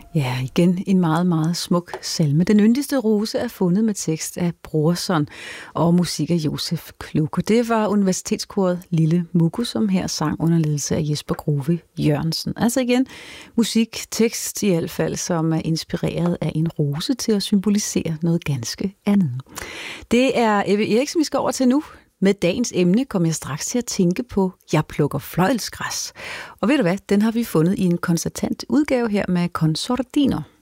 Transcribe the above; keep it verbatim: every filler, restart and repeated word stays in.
Ja, igen en meget, meget smuk salme. Den yndigste rose er fundet med tekst af Brorson og musik af Josef Kluk. Og det var universitetskoret Lille Muku, som her sang under ledelse af Jesper Grove Jørgensen. Altså igen musik, tekst i hvert fald, som er inspireret af en rose til at symbolisere noget ganske andet. Det er Ebbe Eriksen, vi skal over til nu. Med dagens emne kom jeg straks til at tænke på, jeg plukker fløjelsgræs. Og ved du hvad, den har vi fundet i en koncertant udgave her med Consordiner.